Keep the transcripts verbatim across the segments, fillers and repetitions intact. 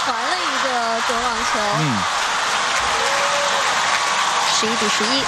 传了一个短网球。嗯，十一比十一。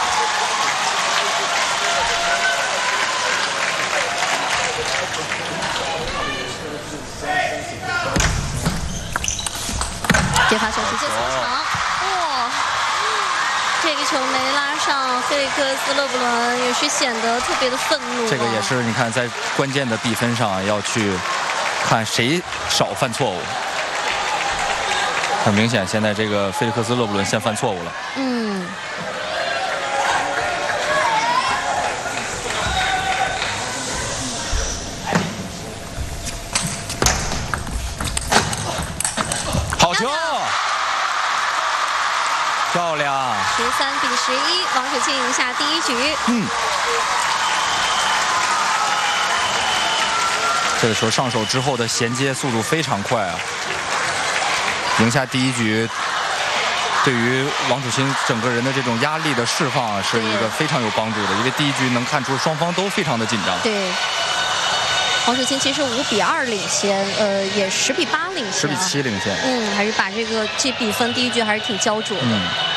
接发球直接球场，哇！这个球没拉上，菲利克斯·勒布伦也是显得特别的愤怒、啊。 这个也是，你看在关键的比分上要去看谁少犯错误。很明显，现在这个菲利克斯·勒布伦先犯错误了。 嗯。 好球！漂亮！ 十三比十一，王楚钦赢下第一局。 嗯。这个球上手之后的衔接速度非常快啊！赢下第一局，对于王楚钦整个人的这种压力的释放啊，是一个非常有帮助的。因为第一局能看出双方都非常的紧张。 对。王楚钦其实五比二领先，呃，也十比八领先、啊， 十比七领先。 嗯，还是把这个这比分第一局还是挺焦灼的。嗯。